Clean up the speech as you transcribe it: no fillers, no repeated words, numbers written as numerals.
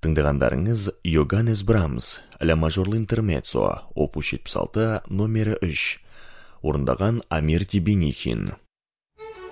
Тыңдағандарыңыз Йоганнес Брамс, ля мажорлы интермеццо, опус 76, номері 3. Орындаған Амир Тебенихин.